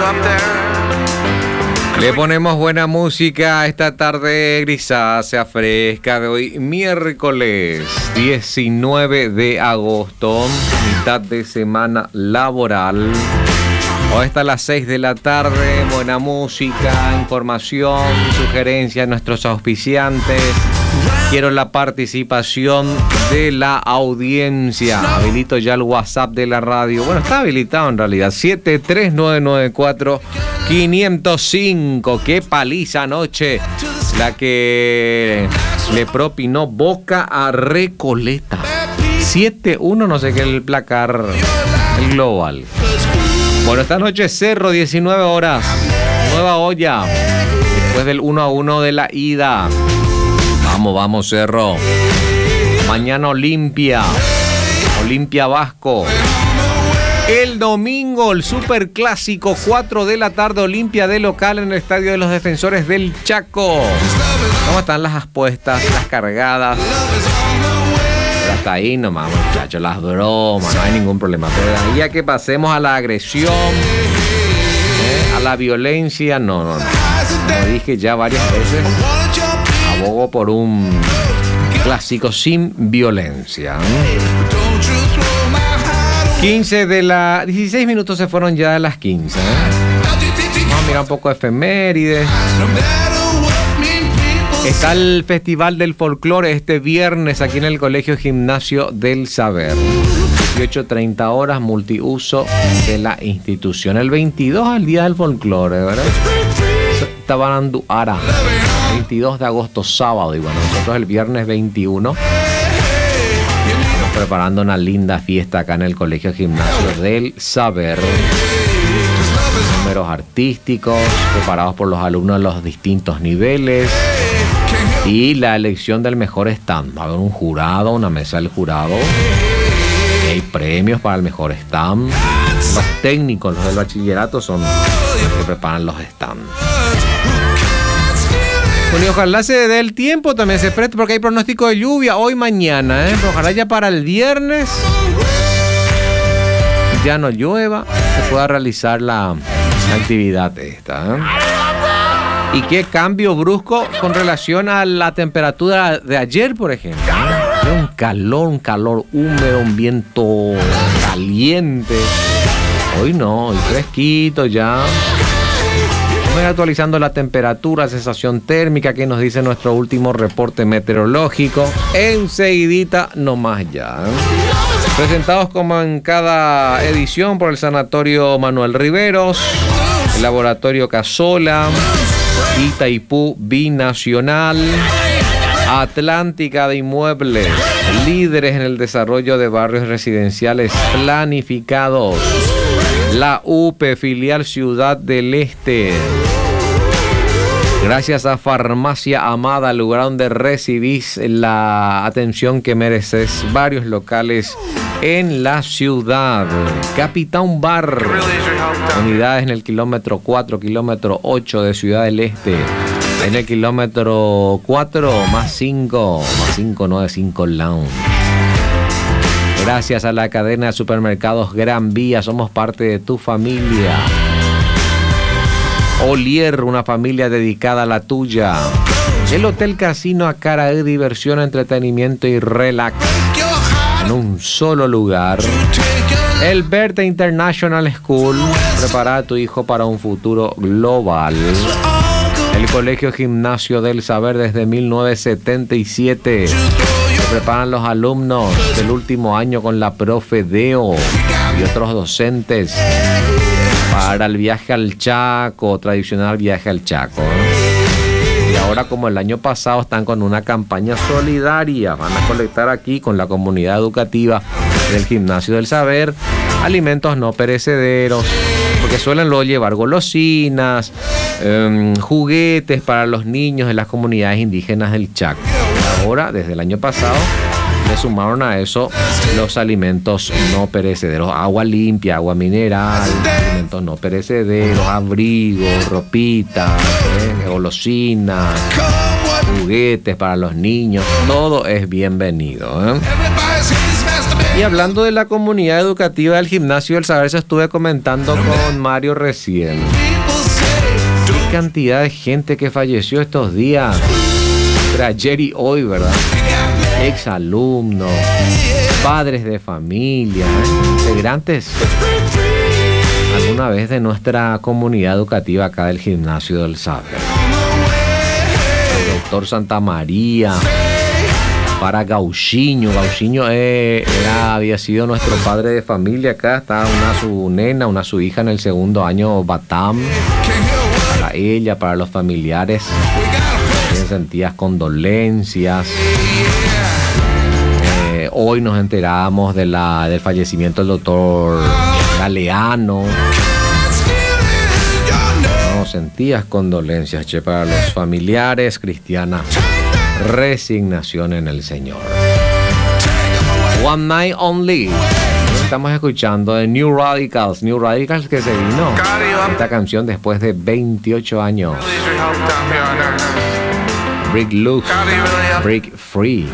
Le ponemos buena música esta tarde grisácea fresca de hoy, miércoles 19 de agosto, mitad de semana laboral. Hoy está a las 6 de la tarde, buena música, información, sugerencias de nuestros auspiciantes. Quiero la participación de la audiencia. Habilito ya el WhatsApp de la radio. Bueno, está habilitado en realidad. 73994-505. Qué paliza anoche la que le propinó Boca a Recoleta. 7-1, no sé qué es el placar, el global. Bueno, esta noche Cerro, 19 horas. Nueva olla. Después del 1-1 de la ida. Vamos, Cerro. Mañana Olimpia Vasco. El domingo, el superclásico, 4 de la tarde, Olimpia de local en el Estadio de los Defensores del Chaco. ¿Cómo están las apuestas, las cargadas? Pero hasta ahí nomás, muchachos, las bromas, no hay ningún problema. Pero de ahí a que pasemos a la agresión, a la violencia, no. Como dije ya varias veces, abogo por un clásico sin violencia. 16 minutos se fueron ya de las 15. Vamos a mirar un poco de efemérides. Está el Festival del Folclore este viernes aquí en el Colegio Gimnasio del Saber. 18:30 horas, multiuso de la institución. El 22 el Día del Folclore, ¿verdad? Tabaranduara. 22 de agosto, sábado. Y bueno, nosotros el viernes 21 estamos preparando una linda fiesta acá en el Colegio Gimnasio del Saber. Números artísticos preparados por los alumnos de los distintos niveles. Y la elección del mejor stand. Va a haber un jurado, una mesa del jurado. Y hay premios para el mejor stand. Los técnicos, los del bachillerato, son los que preparan los stands. Bueno, y ojalá se dé el tiempo, también se preste, porque hay pronóstico de lluvia hoy, mañana, Pero ojalá ya para el viernes ya no llueva, se pueda realizar la actividad esta, Y qué cambio brusco con relación a la temperatura de ayer, por ejemplo. Un calor húmedo, un viento caliente. Hoy no, hoy fresquito ya. Voy actualizando la temperatura, sensación térmica que nos dice nuestro último reporte meteorológico. Enseguidita nomás ya. Presentados como en cada edición por el Sanatorio Manuel Riveros, el Laboratorio Casola, Itaipú Binacional, Atlántica de Inmuebles, líderes en el desarrollo de barrios residenciales planificados. La UPE, filial Ciudad del Este. Gracias a Farmacia Amada, lugar donde recibís la atención que mereces. Varios locales en la ciudad. Capitán Bar. Unidades en el kilómetro 4, kilómetro 8 de Ciudad del Este. En el kilómetro 4 más 595 Lounge. Gracias a la cadena de supermercados Gran Vía, somos parte de tu familia. Olier, una familia dedicada a la tuya. El Hotel Casino Acaraí, diversión, entretenimiento y relax en un solo lugar. El Berta International School, prepara a tu hijo para un futuro global. El Colegio Gimnasio del Saber desde 1977. Se preparan los alumnos del último año con la profe Deo y otros docentes para el viaje al Chaco, tradicional viaje al Chaco. Y ahora, como el año pasado, están con una campaña solidaria. Van a colectar aquí con la comunidad educativa del Gimnasio del Saber alimentos no perecederos, porque suelen luego llevar golosinas, juguetes para los niños de las comunidades indígenas del Chaco. Ahora, desde el año pasado, le sumaron a eso los alimentos no perecederos, agua limpia, agua mineral, alimentos no perecederos, abrigos, ropita, golosinas, juguetes para los niños, todo es bienvenido, ¿eh? Y hablando de la comunidad educativa del Gimnasio del Saber, eso estuve comentando con Mario recién. Qué cantidad de gente que falleció estos días, entre ayer y hoy, ¿verdad? Exalumnos, padres de familia, integrantes alguna vez de nuestra comunidad educativa acá del Gimnasio del Saber. El doctor Santa María, para Gauchinho. Gauchinho había sido nuestro padre de familia acá. Estaba su hija en el segundo año Batam. Para ella, para los familiares, sentidas condolencias. Hoy nos enteramos del fallecimiento del doctor Galeano. No, sentidas condolencias, para los familiares. Cristiana resignación en el Señor. One Night Only. Estamos escuchando de New Radicals. New Radicals, que se vino esta canción después de 28 años. Break Loose, Break Free.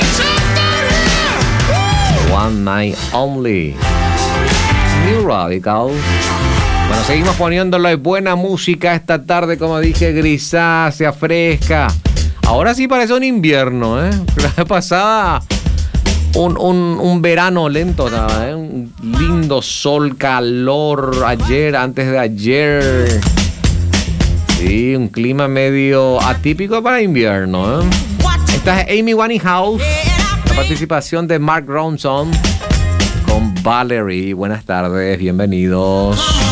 One Night Only. New Radicals. Bueno, seguimos poniéndole buena música esta tarde, como dije, grisácea, fresca. Ahora sí parece un invierno, ¿eh? La vez pasada un verano lento, ¿eh? Un lindo sol, calor ayer, antes de ayer. Sí, un clima medio atípico para invierno, ¿eh? Esta es Amy Winehouse, la participación de Mark Ronson con Valerie. Buenas tardes, bienvenidos.